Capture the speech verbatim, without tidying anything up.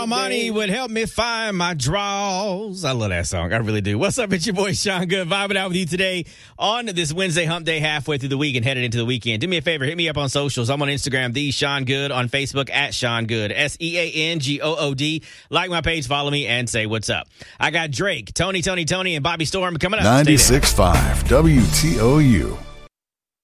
Armani would help me find my draws. I love that song. I really do. What's up? It's your boy, Sean Good, vibing out with you today on this Wednesday hump day, halfway through the week and headed into the weekend. Do me a favor. Hit me up on socials. I'm on Instagram, the Sean Good, on Facebook, at Sean Good, S E A N G O O D. Like my page, follow me, and say what's up. I got Drake, Tony, Tony, Tony, and Bobby Storm coming up. ninety-six point five W T O U.